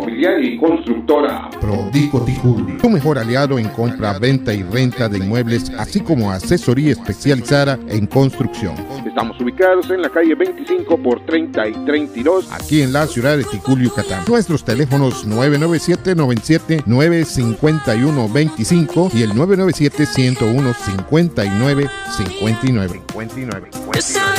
inmobiliaria y constructora. Prodico Ticul, tu mejor aliado en compra, venta y renta de inmuebles, así como asesoría especializada en construcción. Estamos ubicados en la calle 25 por 30 y 32, aquí en la ciudad de Ticul, Yucatán. Nuestros teléfonos 997-97-951-25 y el 997-101-59-59.